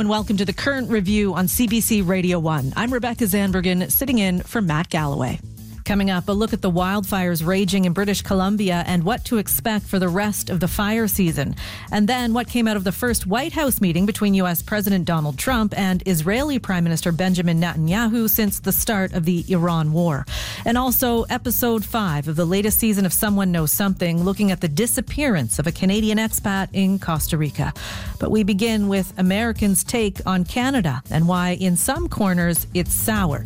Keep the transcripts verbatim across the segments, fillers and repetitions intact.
and welcome to the Current Review on C B C Radio one. I'm Rebecca Zandbergen, sitting in for Matt Galloway. Coming up, a look at the wildfires raging in British Columbia and what to expect for the rest of the fire season. And then what came out of the first White House meeting between U S President Donald Trump and Israeli Prime Minister Benjamin Netanyahu since the start of the Iran war. And also episode five of the latest season of Someone Knows Something, looking at the disappearance of a Canadian expat in Costa Rica. But we begin with Americans' take on Canada and why in some corners it's soured.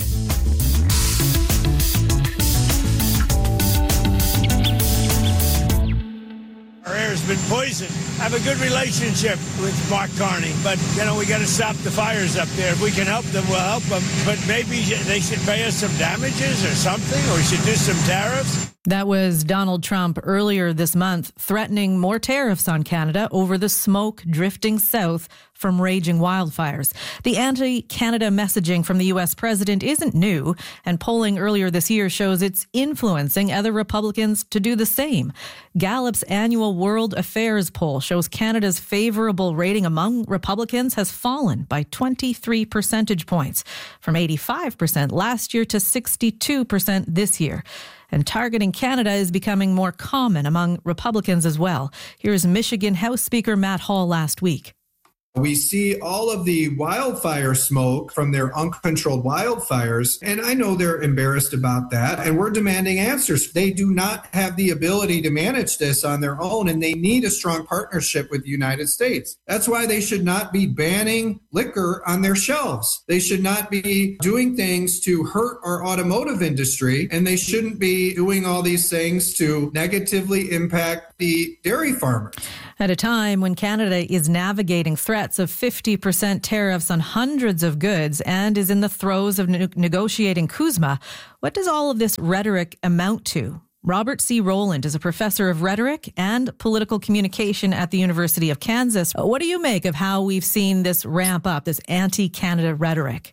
Our air's been poisoned. I have a good relationship with Mark Carney, but, you know, we got to stop the fires up there. If we can help them, we'll help them. But maybe they should pay us some damages or something, or we should do some tariffs. That was Donald Trump earlier this month, threatening more tariffs on Canada over the smoke drifting south from raging wildfires. The anti-Canada messaging from the U S president isn't new, and polling earlier this year shows it's influencing other Republicans to do the same. Gallup's annual World Affairs poll shows Canada's favorable rating among Republicans has fallen by twenty-three percentage points, from eighty-five percent last year to sixty-two percent this year. And targeting Canada is becoming more common among Republicans as well. Here's Michigan House Speaker Matt Hall last week. We see all of the wildfire smoke from their uncontrolled wildfires, and I know they're embarrassed about that, and we're demanding answers. They do not have the ability to manage this on their own, and they need a strong partnership with the United States. That's why they should not be banning liquor on their shelves. They should not be doing things to hurt our automotive industry, and they shouldn't be doing all these things to negatively impact the dairy farmers. At a time when Canada is navigating threats of fifty percent tariffs on hundreds of goods and is in the throes of ne- negotiating CUSMA, what does all of this rhetoric amount to? Robert C. Rowland is a professor of rhetoric and political communication at the University of Kansas. What do you make of how we've seen this ramp up, this anti-Canada rhetoric?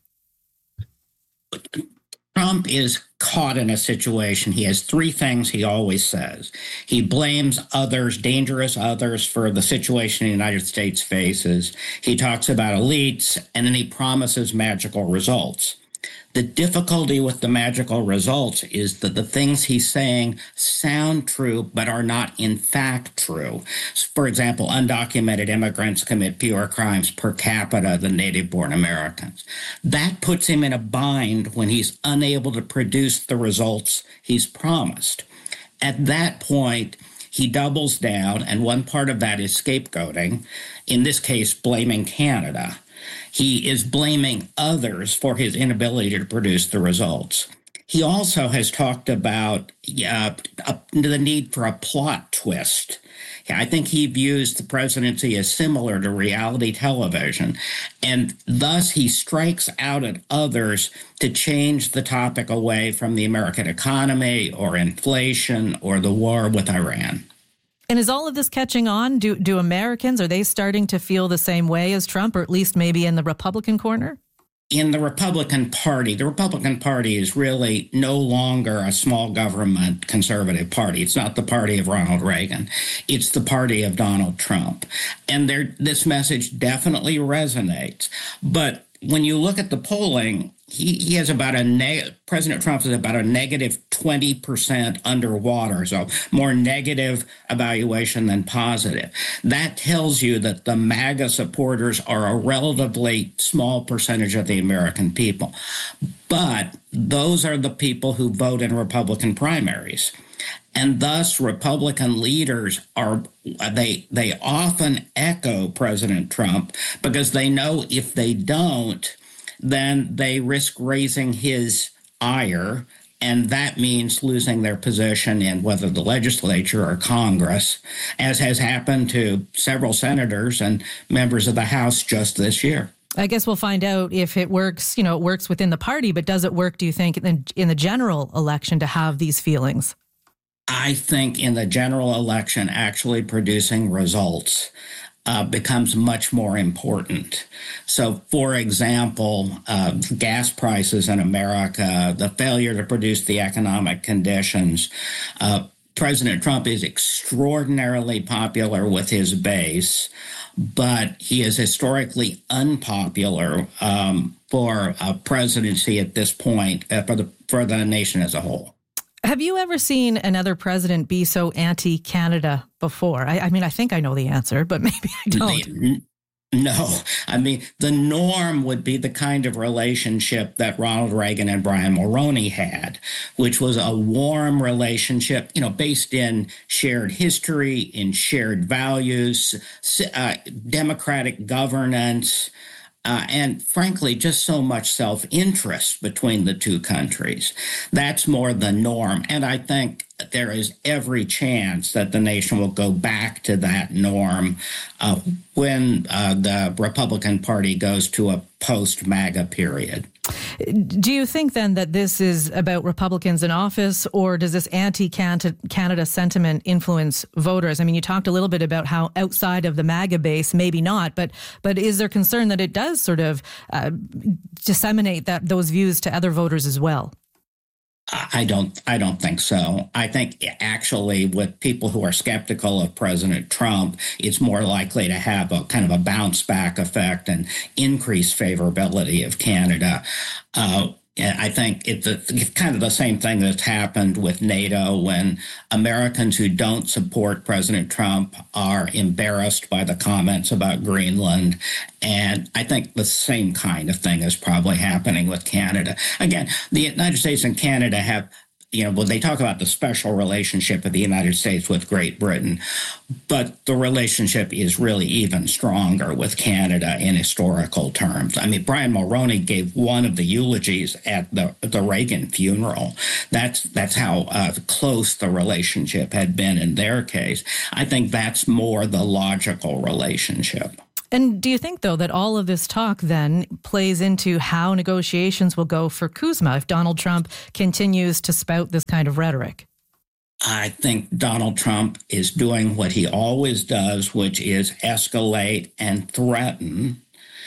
Trump is caught in a situation. He has three things he always says. He blames others, dangerous others, for the situation the United States faces. He talks about elites, and then he promises magical results. The difficulty with the magical results is that the things he's saying sound true, but are not in fact true. For example, undocumented immigrants commit fewer crimes per capita than native-born Americans. That puts him in a bind when he's unable to produce the results he's promised. At that point, he doubles down, and one part of that is scapegoating, in this case, blaming Canada. He is blaming others for his inability to produce the results. He also has talked about uh, uh, the need for a plot twist. I think he views the presidency as similar to reality television, and thus he strikes out at others to change the topic away from the American economy or inflation or the war with Iran. And is all of this catching on? Do do Americans, are they starting to feel the same way as Trump, or at least maybe in the Republican corner? In the Republican Party, the Republican Party is really no longer a small government conservative party. It's not the party of Ronald Reagan. It's the party of Donald Trump. And there, this message definitely resonates. But when you look at the polling, he, he has about a neg- President Trump is about a negative twenty percent underwater, so more negative evaluation than positive. That tells you that the MAGA supporters are a relatively small percentage of the American people. But those are the people who vote in Republican primaries. And thus, Republican leaders are, they they often echo President Trump because they know if they don't, then they risk raising his ire, and that means losing their position in whether the legislature or Congress, as has happened to several senators and members of the House just this year. I guess we'll find out if it works, you know, it works within the party, but does it work, do you think, in, in the general election to have these feelings? I think in the general election, actually producing results uh, becomes much more important. So, for example, uh, gas prices in America, the failure to produce the economic conditions, uh, President Trump is extraordinarily popular with his base, but he is historically unpopular um, for a presidency at this point uh, for the for the nation as a whole. Have you ever seen another president be so anti-Canada before? I, I mean, I think I know the answer, but maybe I don't. The, No, I mean, the norm would be the kind of relationship that Ronald Reagan and Brian Mulroney had, which was a warm relationship, you know, based in shared history, in shared values, uh, democratic governance, uh, and frankly, just so much self-interest between the two countries. That's more the norm. And I think there is every chance that the nation will go back to that norm uh, when uh, the Republican Party goes to a post-MAGA period. Do you think then that this is about Republicans in office, or does this anti-Canada sentiment influence voters? I mean, you talked a little bit about how outside of the MAGA base, maybe not, but but is there concern that it does sort of uh, disseminate that those views to other voters as well? I don't I don't think so. I think actually with people who are skeptical of President Trump, it's more likely to have a kind of a bounce back effect and increase favorability of Canada. Uh, I think it's, a, it's kind of the same thing that's happened with NATO when Americans who don't support President Trump are embarrassed by the comments about Greenland. And I think the same kind of thing is probably happening with Canada. Again, the United States and Canada have, you know, well, they talk about the special relationship of the United States with Great Britain, but the relationship is really even stronger with Canada in historical terms. I mean, Brian Mulroney gave one of the eulogies at the the Reagan funeral. That's that's how uh, close the relationship had been in their case. I think that's more the logical relationship. And do you think, though, that all of this talk then plays into how negotiations will go for Kuzma if Donald Trump continues to spout this kind of rhetoric? I think Donald Trump is doing what he always does, which is escalate and threaten.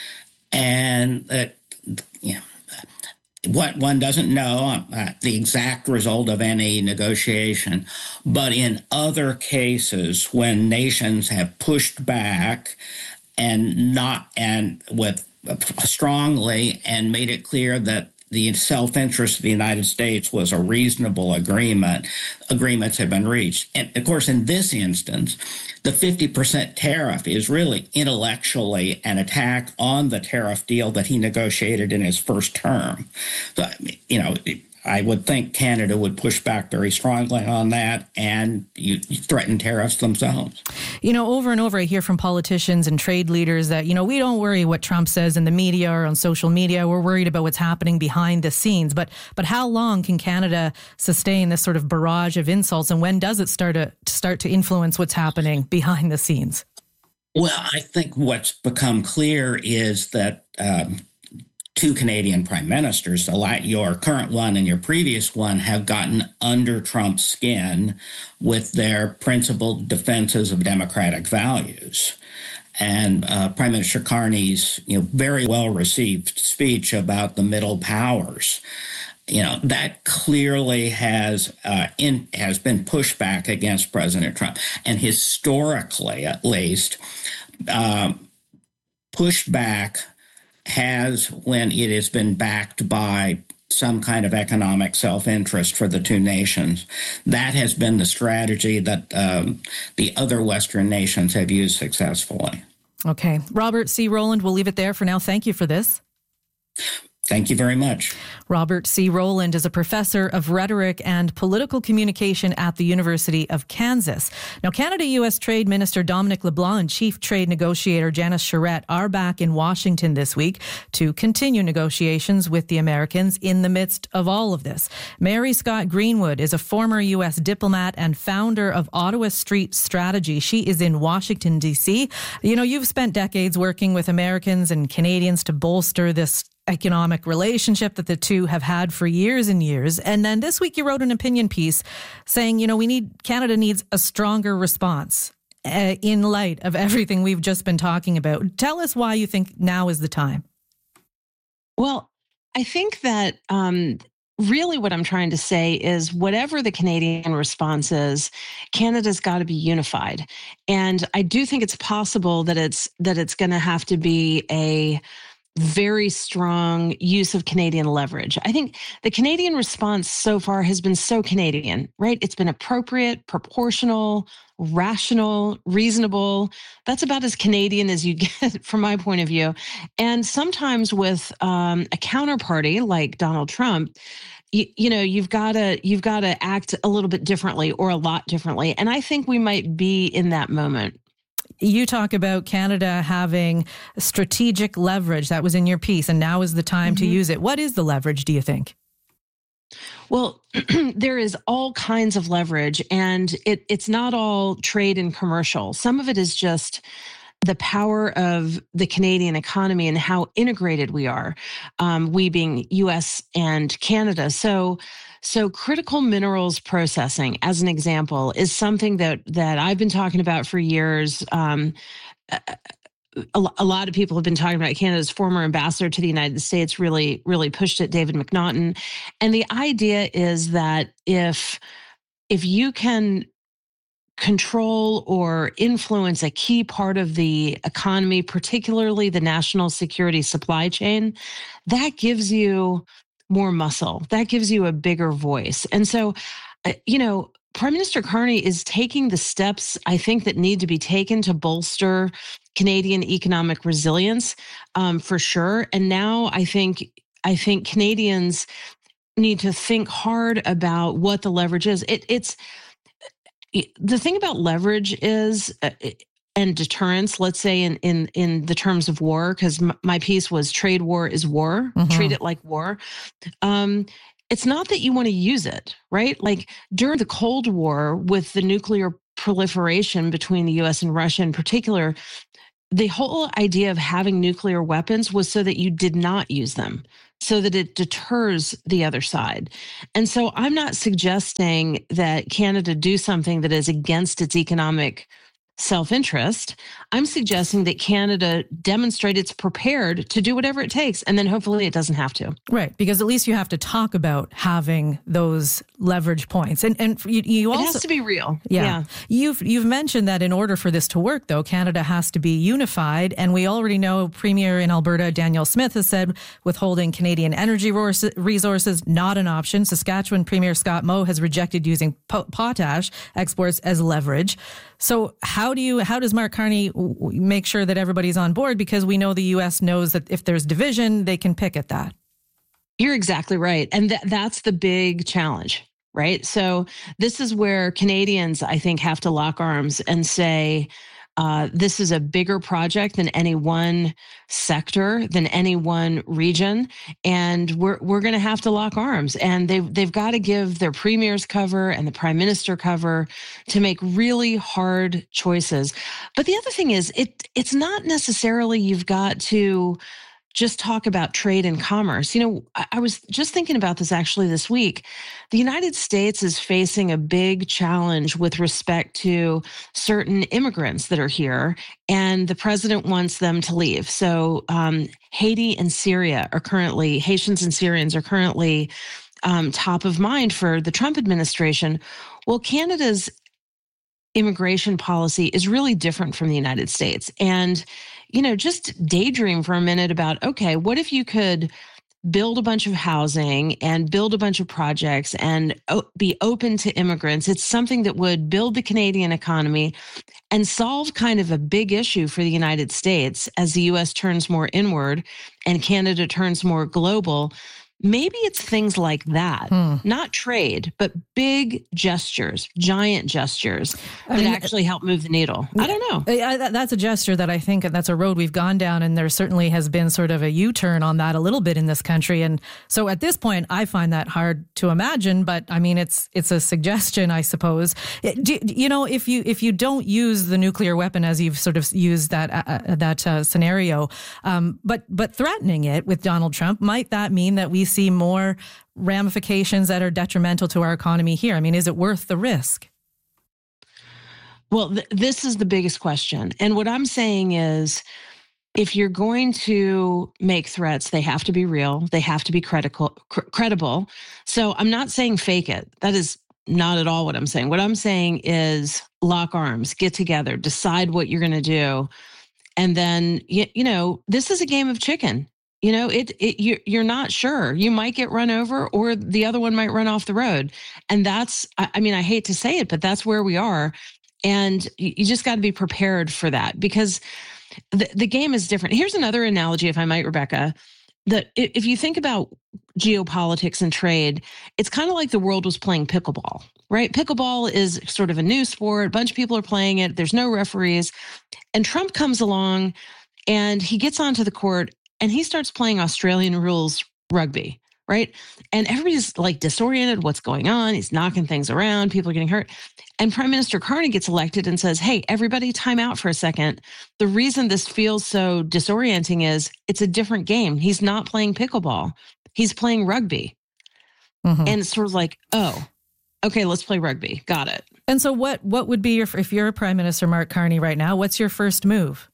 And uh, you know, what one doesn't know uh, the exact result of any negotiation, but in other cases when nations have pushed back and not and with uh, strongly and made it clear that the self-interest of the United States was a reasonable agreement, agreements have been reached. And of course, in this instance, the fifty percent tariff is really intellectually an attack on the tariff deal that he negotiated in his first term. So, you know, I would think Canada would push back very strongly on that and you, you threaten tariffs themselves. You know, over and over I hear from politicians and trade leaders that, you know, we don't worry what Trump says in the media or on social media. We're worried about what's happening behind the scenes. But but how long can Canada sustain this sort of barrage of insults? And when does it start to, start to influence what's happening behind the scenes? Well, I think what's become clear is that um, two Canadian prime ministers, your current one and your previous one, have gotten under Trump's skin with their principled defenses of democratic values. And uh, Prime Minister Carney's, you know, very well-received speech about the middle powers, you know, that clearly has uh, in, has been pushed back against President Trump. And historically, at least, um, pushed back has when it has been backed by some kind of economic self-interest for the two nations. That has been the strategy that um, the other Western nations have used successfully. Okay. Robert C. Rowland, we'll leave it there for now. Thank you for this. Thank you very much. Robert C. Rowland is a professor of rhetoric and political communication at the University of Kansas. Now, Canada-U S Trade Minister Dominic LeBlanc and Chief Trade Negotiator Janice Charette are back in Washington this week to continue negotiations with the Americans in the midst of all of this. Mary Scott Greenwood is a former U S diplomat and founder of Ottawa Street Strategy. She is in Washington, D C. You know, you've spent decades working with Americans and Canadians to bolster this economic relationship that the two have had for years and years. And then this week you wrote an opinion piece saying, you know, we need Canada needs a stronger response uh, in light of everything we've just been talking about. Tell us why you think now is the time. Well, I think that um, really what I'm trying to say is whatever the Canadian response is, Canada's got to be unified. And I do think it's possible that it's that it's going to have to be a very strong use of Canadian leverage. I think the Canadian response so far has been so Canadian, right? It's been appropriate, proportional, rational, reasonable. That's about as Canadian as you get from my point of view. And sometimes with um, a counterparty like Donald Trump, you, you know, you've got to you've got to act a little bit differently or a lot differently. And I think we might be in that moment. You talk about Canada having strategic leverage. That was in your piece, and now is the time mm-hmm. to use it. What is the leverage, do you think? Well, there is all kinds of leverage, and it, it's not all trade and commercial. Some of it is just the power of the Canadian economy and how integrated we are, um, we being U S and Canada. So So critical minerals processing, as an example, is something that that I've been talking about for years. Um, a, a lot of people have been talking about. Canada's former ambassador to the United States really, really pushed it, David McNaughton. And the idea is that if if you can control or influence a key part of the economy, particularly the national security supply chain, that gives you more muscle. That gives you a bigger voice. And so, uh, you know, Prime Minister Carney is taking the steps, I think, that need to be taken to bolster Canadian economic resilience, um, for sure. And now I think, I think Canadians need to think hard about what the leverage is. It, it's the thing about leverage is, uh, and deterrence, let's say in in in the terms of war, because m- my piece was trade war is war, mm-hmm. treat it like war. Um, it's not that you want to use it, right? Like during the Cold War with the nuclear proliferation between the U S and Russia in particular, the whole idea of having nuclear weapons was so that you did not use them, so that it deters the other side. And so I'm not suggesting that Canada do something that is against its economic self-interest. I'm suggesting that Canada demonstrate it's prepared to do whatever it takes, and then hopefully it doesn't have to. Right, because at least you have to talk about having those leverage points, and and you, you also it has to be real. Yeah. yeah, you've you've mentioned that in order for this to work, though, Canada has to be unified, and we already know Premier in Alberta Danielle Smith has said withholding Canadian energy resources not an option. Saskatchewan Premier Scott Moe has rejected using potash exports as leverage. So how do you, how does Mark Carney make sure that everybody's on board? Because we know the U S knows that if there's division, they can pick at that. You're exactly right. And th- that's the big challenge, right? So this is where Canadians, I think, have to lock arms and say, Uh, this is a bigger project than any one sector, than any one region, and we're we're going to have to lock arms. And they've they've got to give their premiers cover and the prime minister cover to make really hard choices. But the other thing is, it it's not necessarily you've got to just talk about trade and commerce. You know, I, I was just thinking about this actually this week. The United States is facing a big challenge with respect to certain immigrants that are here, and the president wants them to leave. So um, Haiti and Syria are currently, Haitians and Syrians are currently um, top of mind for the Trump administration. Well, Canada's immigration policy is really different from the United States. And you know, just daydream for a minute about, okay, what if you could build a bunch of housing and build a bunch of projects and be open to immigrants? It's something that would build the Canadian economy and solve kind of a big issue for the United States as the U S turns more inward and Canada turns more global. Maybe it's things like that, hmm. not trade, but big gestures, giant gestures that I mean, actually help move the needle. I don't know. I, that's a gesture that I think that's a road we've gone down, and there certainly has been sort of a U-turn on that a little bit in this country. And so at this point, I find that hard to imagine. But I mean, it's it's a suggestion, I suppose. It, do, you know, if you if you don't use the nuclear weapon as you've sort of used that uh, that uh, scenario, um, but but threatening it with Donald Trump, might that mean that we see more ramifications that are detrimental to our economy here? I mean, is it worth the risk? Well, th- this is the biggest question. And what I'm saying is, if you're going to make threats, they have to be real. They have to be credible. Cr- credible. So I'm not saying fake it. That is not at all what I'm saying. What I'm saying is lock arms, get together, decide what you're going to do. And then, you, you know, this is a game of chicken. You know, it, it you're, you're not sure. You might get run over or the other one might run off the road. And that's, I, I mean, I hate to say it, but that's where we are. And you, you just got to be prepared for that because the, the game is different. Here's another analogy, if I might, Rebecca, that if you think about geopolitics and trade, it's kind of like the world was playing pickleball, right? Pickleball is sort of a new sport. A bunch of people are playing it. There's no referees. And Trump comes along and he gets onto the court and he starts playing Australian rules rugby, right? And everybody's like disoriented. What's going on? He's knocking things around. People are getting hurt. And Prime Minister Carney gets elected and says, hey, everybody time out for a second. The reason this feels so disorienting is it's a different game. He's not playing pickleball. He's playing rugby. Mm-hmm. And it's sort of like, oh, okay, let's play rugby. Got it. And so what, what would be your, if you're Prime Minister Mark Carney right now, what's your first move?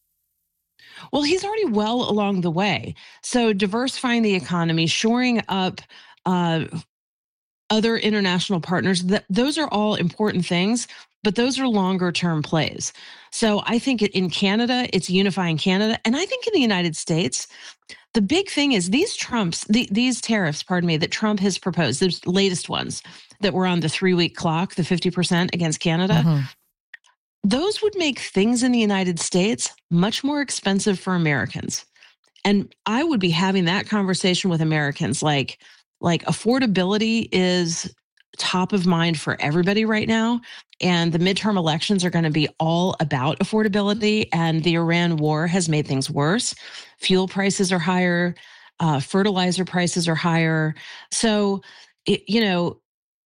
Well, he's already well along the way. So diversifying the economy, shoring up uh, other international partners, that those are all important things, but those are longer term plays. So I think in Canada, it's unifying Canada. And I think in the United States, the big thing is these Trumps, the, these tariffs, pardon me, that Trump has proposed, the latest ones that were on the three week clock, the fifty percent against Canada, mm-hmm. those would make things in the United States much more expensive for Americans. And I would be having that conversation with Americans like, like affordability is top of mind for everybody right now. And the midterm elections are going to be all about affordability. And the Iran war has made things worse. Fuel prices are higher. Uh, fertilizer prices are higher. So, it, you know,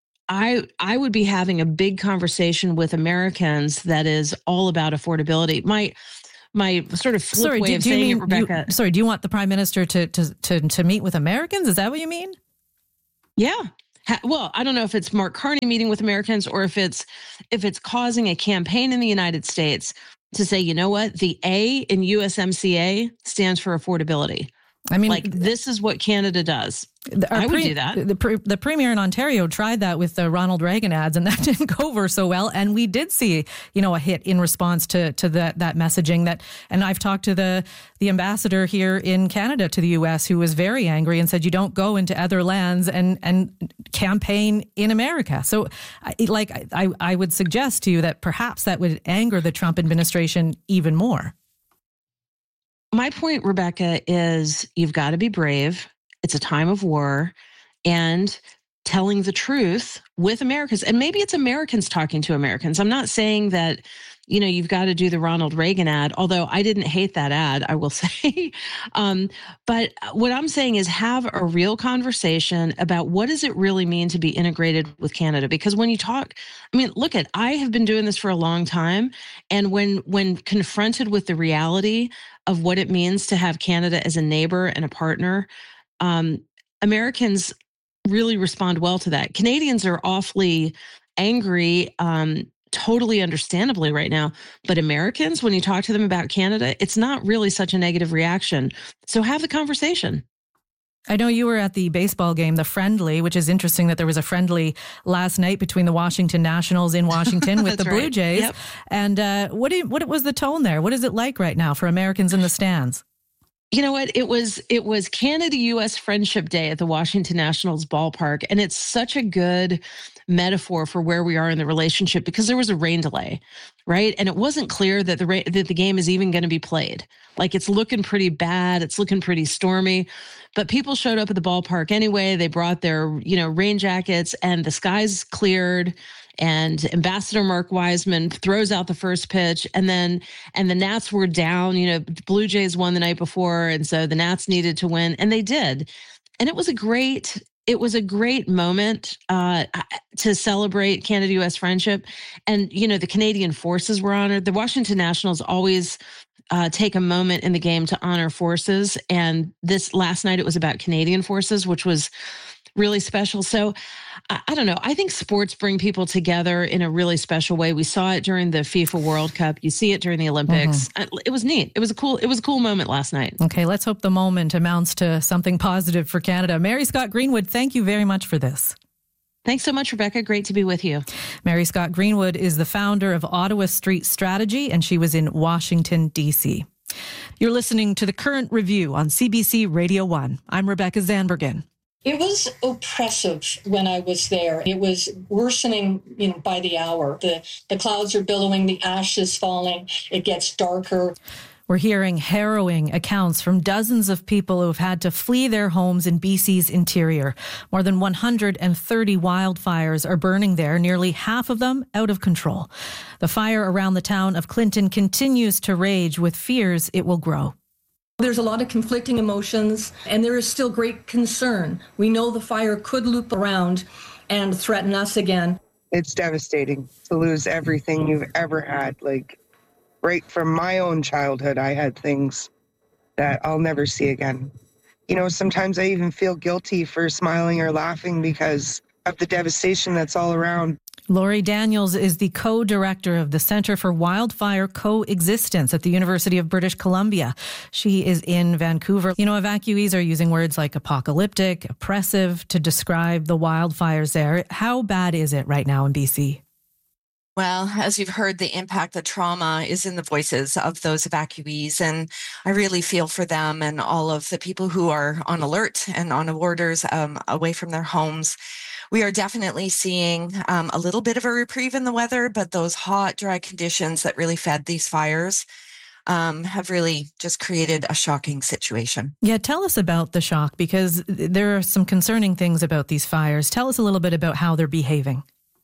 I I would be having a big conversation with Americans that is all about affordability. My my sort of flip sorry, way do, of do saying you mean, it, Rebecca. You, sorry, do you want the Prime Minister to, to to to meet with Americans? Is that what you mean? Yeah. Well, I don't know if it's Mark Carney meeting with Americans or if it's if it's causing a campaign in the United States to say, you know what, the A in U S M C A stands for affordability. I mean, like this is what Canada does. I would pre- do that. The, pre- the premier in Ontario tried that with the Ronald Reagan ads, and that didn't go over so well. And we did see, you know, a hit in response to to that that messaging. That, and I've talked to the the ambassador here in Canada to the U S, who was very angry and said, "You don't go into other lands and and campaign in America." So, like, I I would suggest to you that perhaps that would anger the Trump administration even more. My point, Rebecca, is you've got to be brave. It's a time of war, and telling the truth with Americans. And maybe it's Americans talking to Americans. I'm not saying that, you know, you've got to do the Ronald Reagan ad, although I didn't hate that ad, I will say. um, but what I'm saying is have a real conversation about what does it really mean to be integrated with Canada? Because when you talk, I mean, look at, I have been doing this for a long time. And when when confronted with the reality of what it means to have Canada as a neighbor and a partner, um, Americans really respond well to that. Canadians are awfully angry, um, totally understandably right now. But Americans, when you talk to them about Canada, it's not really such a negative reaction. So have the conversation. I know you were at the baseball game, the friendly, which is interesting that there was a friendly last night between the Washington Nationals in Washington with the Blue right. Jays. Yep. And uh, what did, what was the tone there? What is it like right now for Americans in the stands? You know what? It was it was Canada-U S Friendship Day at the Washington Nationals ballpark. And it's such a good metaphor for where we are in the relationship because there was a rain delay, right? And it wasn't clear that the ra- that the game is even going to be played. Like it's looking pretty bad. It's looking pretty stormy. But people showed up at the ballpark anyway. They brought their, you know, rain jackets and the skies cleared. And Ambassador Mark Wiseman throws out the first pitch, and then and the Nats were down. You know, Blue Jays won the night before, and so the Nats needed to win, and they did. And it was a great, it was a great moment uh, to celebrate Canada-U S friendship. And you know, the Canadian forces were honored. The Washington Nationals always uh, take a moment in the game to honor forces, and this last night it was about Canadian forces, which was really special. So I, I don't know. I think sports bring people together in a really special way. We saw it during the FIFA World Cup. You see it during the Olympics. Mm-hmm. It was neat. It was a cool. It was a cool moment last night. Okay, let's hope the moment amounts to something positive for Canada. Mary Scott Greenwood, thank you very much for this. Thanks so much, Rebecca. Great to be with you. Mary Scott Greenwood is the founder of Ottawa Street Strategy, and she was in Washington, D C. You're listening to The Current Review on C B C Radio one. I'm Rebecca Zandbergen. It was oppressive when I was there. It was worsening, you know, by the hour. The the clouds are billowing, the ash is falling. It gets darker. We're hearing harrowing accounts from dozens of people who have had to flee their homes in B C's interior. More than one hundred thirty wildfires are burning there, nearly half of them out of control. The fire around the town of Clinton continues to rage, with fears it will grow. There's a lot of conflicting emotions, and there is still great concern. We know the fire could loop around and threaten us again. It's devastating to lose everything you've ever had. Like, right from my own childhood, I had things that I'll never see again. You know, sometimes I even feel guilty for smiling or laughing because of the devastation that's all around. Laurie Daniels is the co-director of the Centre for Wildfire Coexistence at the University of British Columbia. She is in Vancouver. You know, evacuees are using words like apocalyptic, oppressive to describe the wildfires there. How bad is it right now in B C? Well, as you've heard, the impact, the trauma is in the voices of those evacuees. And I really feel for them and all of the people who are on alert and on orders um, away from their homes. We are definitely seeing um, a little bit of a reprieve in the weather, but those hot, dry conditions that really fed these fires um, have really just created a shocking situation. Yeah, tell us about the shock, because there are some concerning things about these fires. Tell us a little bit about how they're behaving.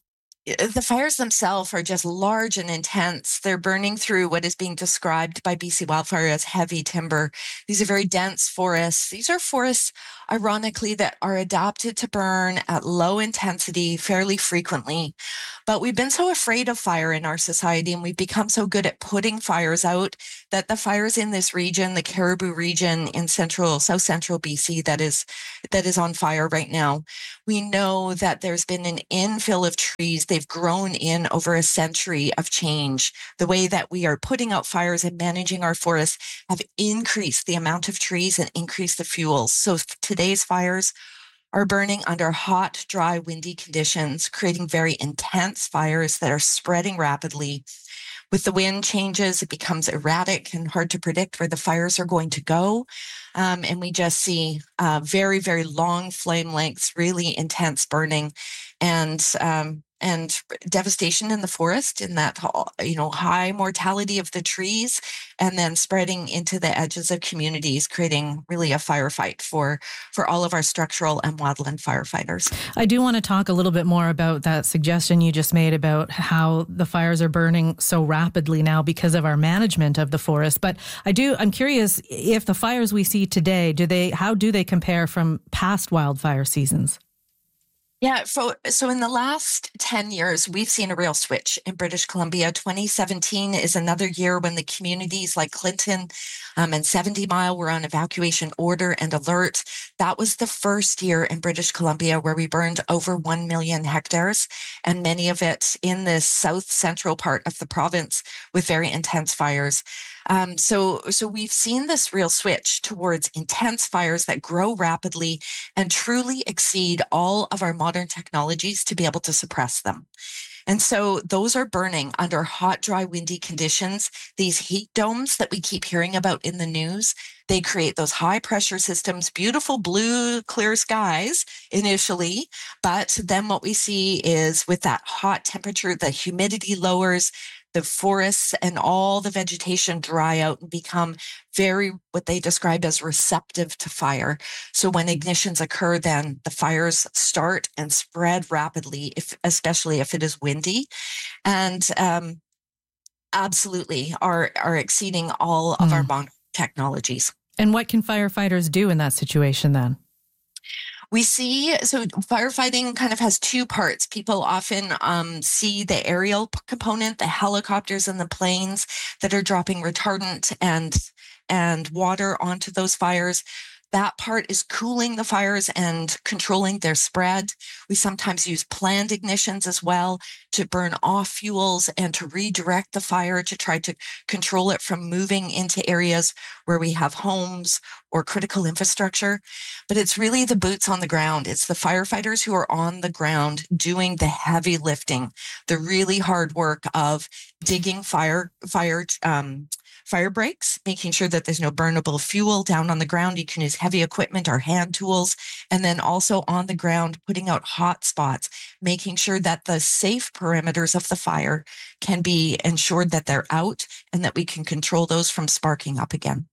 The fires themselves are just large and intense. They're burning through what is being described by B C Wildfire as heavy timber. These are very dense forests. These are forests, ironically, that are adapted to burn at low intensity fairly frequently. But we've been so afraid of fire in our society, and we've become so good at putting fires out, that the fires in this region, the Caribou region in central, south central B C, that is that is on fire right now. We know that there's been an infill of trees. They've grown in over a century of change. The way that we are putting out fires and managing our forests have increased the amount of trees and increased the fuels. So today's fires are burning under hot, dry, windy conditions, creating very intense fires that are spreading rapidly. With the wind changes, it becomes erratic and hard to predict where the fires are going to go. Um, and we just see uh, very, very long flame lengths, really intense burning, and um, and devastation in the forest, in that, you know, high mortality of the trees, and then spreading into the edges of communities, creating really a firefight for, for all of our structural and wildland firefighters. I do want to talk a little bit more about that suggestion you just made about how the fires are burning so rapidly now because of our management of the forest. But I do, I'm curious if the fires we see today, do they, how do they compare from past wildfire seasons? Yeah, so, so in the last ten years, we've seen a real switch in British Columbia. twenty seventeen is another year when the communities like Clinton um, and seventy mile were on evacuation order and alert. That was the first year in British Columbia where we burned over one million hectares, and many of it in the south central part of the province with very intense fires. Um, so, so we've seen this real switch towards intense fires that grow rapidly and truly exceed all of our modern technologies to be able to suppress them. And so those are burning under hot, dry, windy conditions. These heat domes that we keep hearing about in the news, they create those high pressure systems, beautiful blue, clear skies initially. But then what we see is with that hot temperature, the humidity lowers, the forests and all the vegetation dry out and become very, what they describe as receptive to fire. So when ignitions occur, then the fires start and spread rapidly, if, especially if it is windy, and um, absolutely are, are exceeding all of mm. our modern technologies. And what can firefighters do in that situation then? We see, so firefighting kind of has two parts. People often um, see the aerial component, the helicopters and the planes that are dropping retardant and and water onto those fires. That part is cooling the fires and controlling their spread. We sometimes use planned ignitions as well to burn off fuels and to redirect the fire to try to control it from moving into areas where we have homes or critical infrastructure. But it's really the boots on the ground. It's the firefighters who are on the ground doing the heavy lifting, the really hard work of digging fire, fire, um, fire breaks, making sure that there's no burnable fuel down on the ground. You can use heavy equipment or hand tools. And then also on the ground, putting out hot spots, making sure that the safe perimeters of the fire can be ensured that they're out and that we can control those from sparking up again.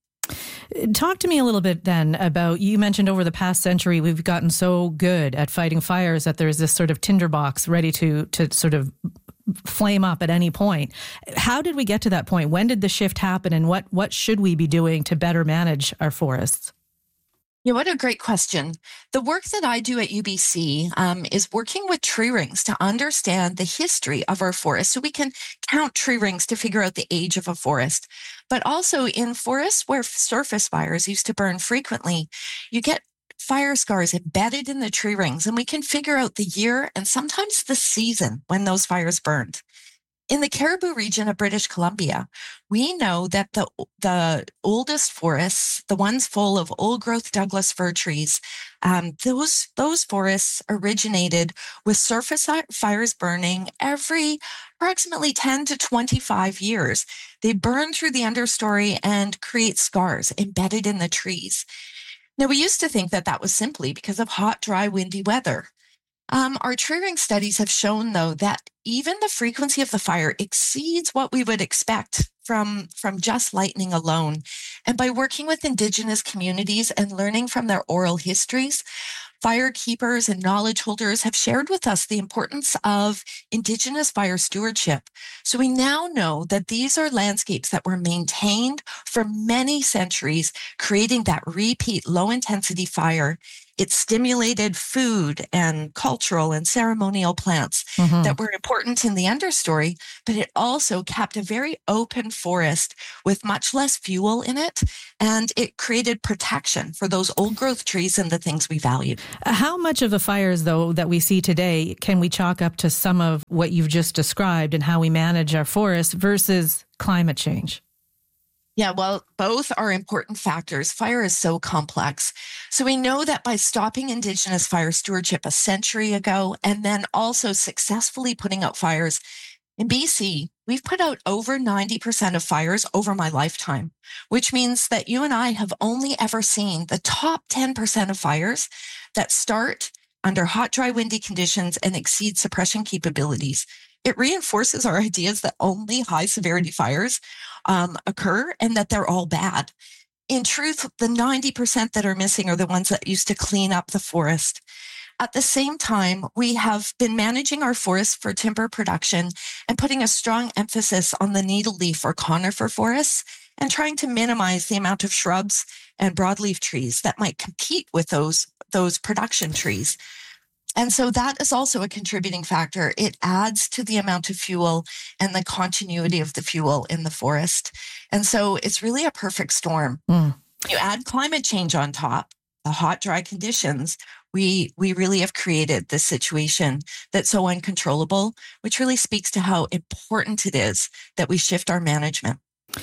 Talk to me a little bit then about, you mentioned over the past century, we've gotten so good at fighting fires that there's this sort of tinderbox ready to to sort of flame up at any point. How did we get to that point? When did the shift happen, and what what should we be doing to better manage our forests? Yeah, what a great question. The work that I do at U B C um, is working with tree rings to understand the history of our forest so we can count tree rings to figure out the age of a forest. But also in forests where surface fires used to burn frequently, you get fire scars embedded in the tree rings, and we can figure out the year and sometimes the season when those fires burned. In the Cariboo region of British Columbia, we know that the, the oldest forests, the ones full of old-growth Douglas fir trees, um, those, those forests originated with surface fires burning every approximately ten to twenty-five years. They burn through the understory and create scars embedded in the trees. Now, we used to think that that was simply because of hot, dry, windy weather. Um, our tree ring studies have shown, though, that even the frequency of the fire exceeds what we would expect from, from just lightning alone. And by working with Indigenous communities and learning from their oral histories, fire keepers and knowledge holders have shared with us the importance of Indigenous fire stewardship. So we now know that these are landscapes that were maintained for many centuries, creating that repeat low-intensity fire. It stimulated food and cultural and ceremonial plants mm-hmm. that were important in the understory, but it also kept a very open forest with much less fuel in it, and it created protection for those old growth trees and the things we valued. How much of the fires, though, that we see today can we chalk up to some of what you've just described and how we manage our forests versus climate change? Yeah, well, both are important factors. Fire is so complex. So we know that by stopping Indigenous fire stewardship a century ago, and then also successfully putting out fires in B C, we've put out over ninety percent of fires over my lifetime, which means that you and I have only ever seen the top ten percent of fires that start under hot, dry, windy conditions and exceed suppression capabilities. It reinforces our ideas that only high severity fires um, occur and that they're all bad. In truth, the ninety percent that are missing are the ones that used to clean up the forest. At the same time, we have been managing our forests for timber production and putting a strong emphasis on the needle leaf or conifer forests and trying to minimize the amount of shrubs and broadleaf trees that might compete with those, those production trees. And so that is also a contributing factor. It adds to the amount of fuel and the continuity of the fuel in the forest. And so it's really a perfect storm. Mm. You add climate change on top, the hot, dry conditions, we we really have created this situation that's so uncontrollable, which really speaks to how important it is that we shift our management.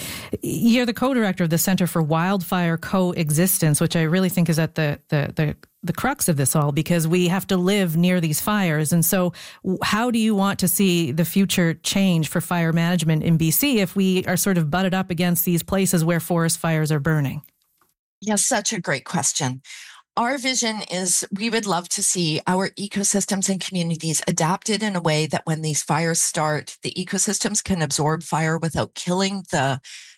You're the co-director of the Center for Wildfire Coexistence, which I really think is at the, the the the crux of this all, because we have to live near these fires. And so how do you want to see the future change for fire management in B C if we are sort of butted up against these places where forest fires are burning? Yeah, such a great question. Our vision is we would love to see our ecosystems and communities adapted in a way that when these fires start, the ecosystems can absorb fire without killing the,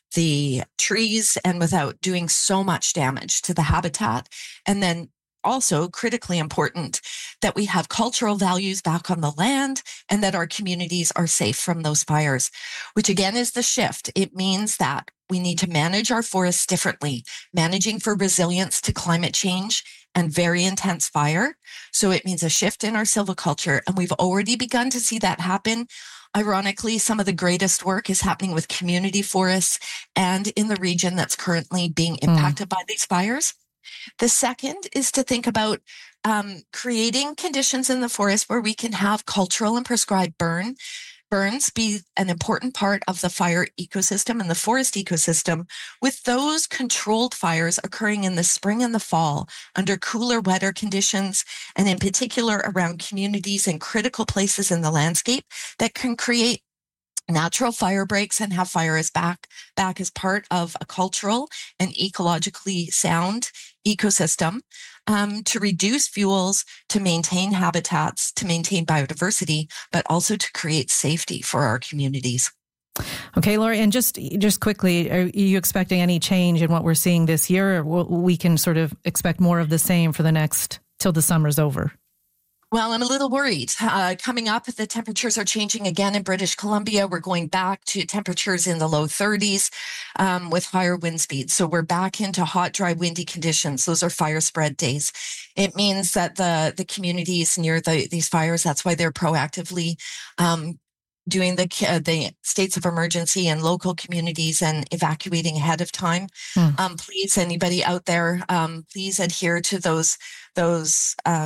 the trees and without doing so much damage to the habitat. And then also critically important that we have cultural values back on the land and that our communities are safe from those fires, which again is the shift. It means that we need to manage our forests differently, managing for resilience to climate change and very intense fire. So it means a shift in our silviculture, and we've already begun to see that happen. Ironically, some of the greatest work is happening with community forests and in the region that's currently being impacted mm. by these fires. The second is to think about um, creating conditions in the forest where we can have cultural and prescribed burn. Burns be an important part of the fire ecosystem and the forest ecosystem, with those controlled fires occurring in the spring and the fall under cooler, wetter conditions, and in particular around communities and critical places in the landscape that can create natural fire breaks and have fire as back, back as part of a cultural and ecologically sound ecosystem, um, to reduce fuels, to maintain habitats, to maintain biodiversity, but also to create safety for our communities. Okay, Lori, and just just quickly, are you expecting any change in what we're seeing this year, or we can sort of expect more of the same for the next, till the summer's over? Well, I'm a little worried. Uh, coming up, the temperatures are changing again in British Columbia. We're going back to temperatures in the low thirties um, with higher wind speeds. So we're back into hot, dry, windy conditions. Those are fire spread days. It means that the, the communities near the, these fires, that's why they're proactively um, doing the uh, the states of emergency in local communities and evacuating ahead of time. Hmm. Um, please, anybody out there, um, please adhere to those those uh,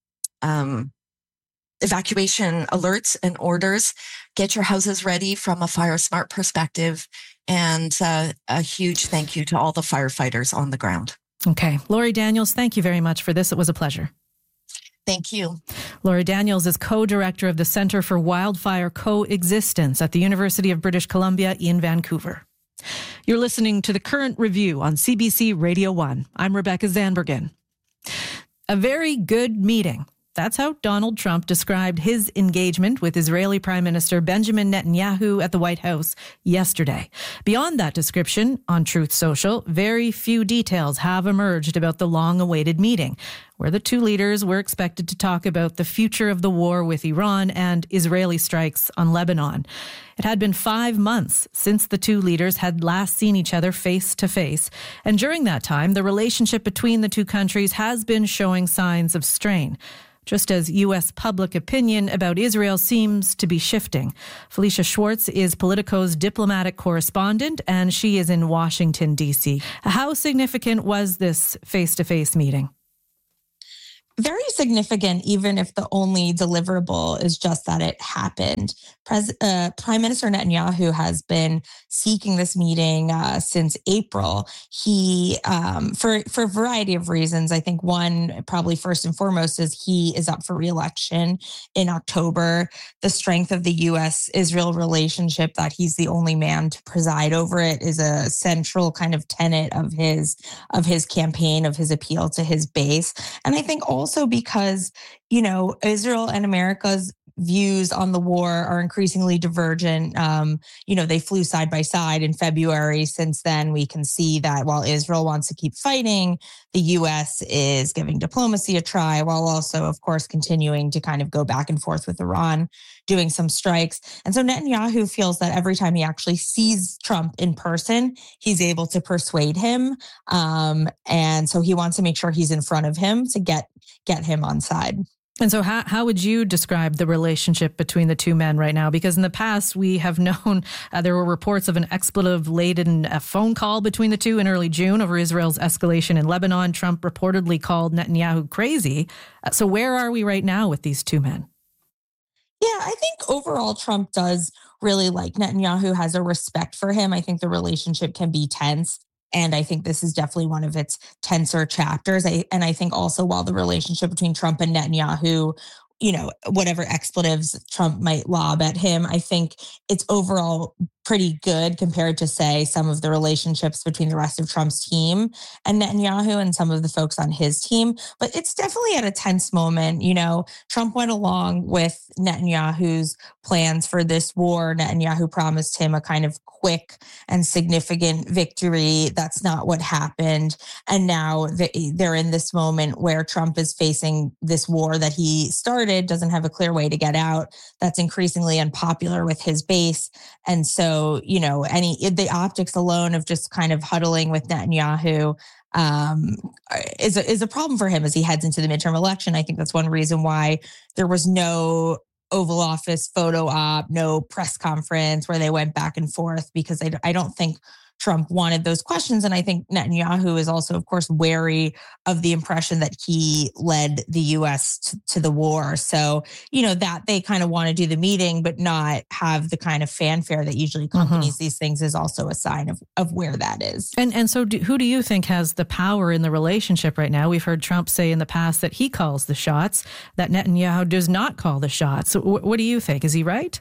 Um, evacuation alerts and orders. Get your houses ready from a Fire Smart perspective, and uh, a huge thank you to all the firefighters on the ground. Okay. Lori Daniels, thank you very much for this. It was a pleasure. Thank you. Lori Daniels is co-director of the Centre for Wildfire Coexistence at the University of British Columbia in Vancouver. You're listening to The Current Review on C B C Radio one. I'm Rebecca Zandbergen. A very good meeting. That's how Donald Trump described his engagement with Israeli Prime Minister Benjamin Netanyahu at the White House yesterday. Beyond that description, on Truth Social, very few details have emerged about the long-awaited meeting, where the two leaders were expected to talk about the future of the war with Iran and Israeli strikes on Lebanon. It had been five months since the two leaders had last seen each other face to face, and during that time, the relationship between the two countries has been showing signs of strain, just as U S public opinion about Israel seems to be shifting. Felicia Schwartz is Politico's diplomatic correspondent, and she is in Washington, D C. How significant was this face-to-face meeting? Very significant, even if the only deliverable is just that it happened. Pres- uh, Prime Minister Netanyahu has been seeking this meeting uh, since April. He, um, for for a variety of reasons, I think one, probably first and foremost, is he is up for re-election in October. The strength of the U S Israel relationship, that he's the only man to preside over it, is a central kind of tenet of his of his campaign, of his appeal to his base. And I think also Also because, you know, Israel and America's views on the war are increasingly divergent. Um, you know, they flew side by side in February. Since then, we can see that while Israel wants to keep fighting, the U S is giving diplomacy a try, while also, of course, continuing to kind of go back and forth with Iran, doing some strikes. And so Netanyahu feels that every time he actually sees Trump in person, he's able to persuade him. Um, and so he wants to make sure he's in front of him to get get him on side. And so how, how would you describe the relationship between the two men right now? Because in the past, we have known uh, there were reports of an expletive-laden uh, phone call between the two in early June over Israel's escalation in Lebanon. Trump reportedly called Netanyahu crazy. Uh, so where are we right now with these two men? Yeah, I think overall Trump does really like Netanyahu, has a respect for him. I think the relationship can be tense. And I think this is definitely one of its tenser chapters. I, and I think also while the relationship between Trump and Netanyahu, you know, whatever expletives Trump might lob at him, I think it's overall pretty good compared to, say, some of the relationships between the rest of Trump's team and Netanyahu and some of the folks on his team. But it's definitely at a tense moment. You know, Trump went along with Netanyahu's plans for this war. Netanyahu promised him a kind of quick and significant victory. That's not what happened. And now they're in this moment where Trump is facing this war that he started, doesn't have a clear way to get out, that's increasingly unpopular with his base. And so, you know, any the optics alone of just kind of huddling with Netanyahu um, is a, is a problem for him as he heads into the midterm election. I think that's one reason why there was no Oval Office photo op, no press conference where they went back and forth, because I, I don't think Trump wanted those questions. And I think Netanyahu is also, of course, wary of the impression that he led the U S to, to the war. So, you know, that they kind of want to do the meeting, but not have the kind of fanfare that usually accompanies mm-hmm. these things is also a sign of, of where that is. And and so do, who do you think has the power in the relationship right now? We've heard Trump say in the past that he calls the shots, that Netanyahu does not call the shots. So w- what do you think? Is he right?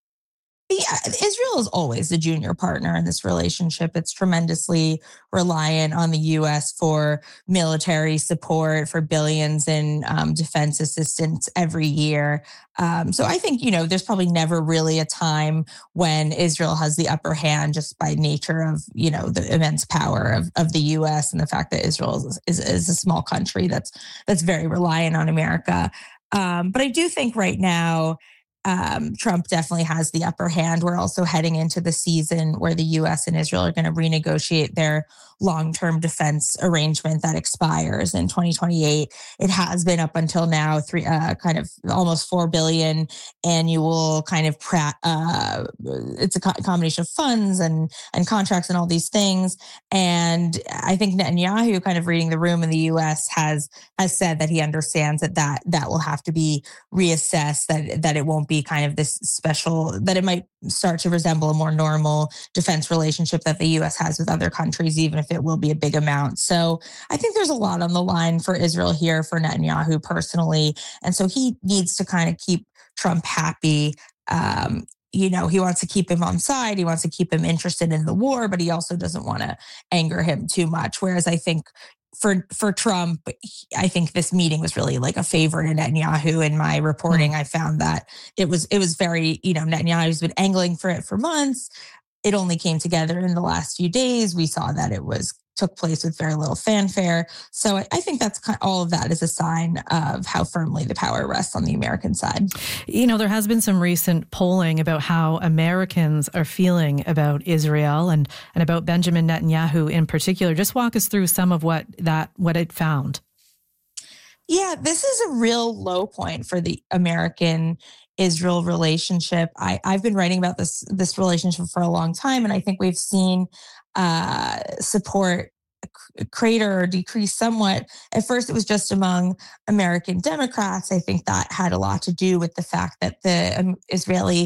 Yeah, Israel is always the junior partner in this relationship. It's tremendously reliant on the U S for military support, for billions in um, defense assistance every year. Um, so I think, you know, there's probably never really a time when Israel has the upper hand just by nature of, you know, the immense power of, of the U S and the fact that Israel is, is, is a small country that's that's very reliant on America. Um, but I do think right now, Um, Trump definitely has the upper hand. We're also heading into the season where the U S and Israel are going to renegotiate their long-term defense arrangement that expires in twenty twenty-eight. It has been up until now three, uh, kind of almost four billion annual kind of pra- uh, it's a co- combination of funds and and contracts and all these things. And I think Netanyahu, kind of reading the room in the U S, has has said that he understands that that that will have to be reassessed. That that it won't be kind of this special, that it might start to resemble a more normal defense relationship that the U S has with other countries, even if it will be a big amount. So I think there's a lot on the line for Israel here, for Netanyahu personally. And so he needs to kind of keep Trump happy. Um, you know, he wants to keep him on side. He wants to keep him interested in the war, but he also doesn't want to anger him too much. Whereas I think For for Trump, I think this meeting was really like a favor to Netanyahu. In my reporting, mm. I found that it was it was very, you know, Netanyahu's been angling for it for months. It only came together in the last few days. We saw that it was took place with very little fanfare. So I, I think that's kind of, all of that is a sign of how firmly the power rests on the American side. You know, there has been some recent polling about how Americans are feeling about Israel and, and about Benjamin Netanyahu in particular. Just walk us through some of what that what it found. Yeah, this is a real low point for the American Israel relationship. I, I've been writing about this this relationship for a long time, and I think we've seen uh, support crater or decrease somewhat. At first, it was just among American Democrats. I think that had a lot to do with the fact that the um, Israeli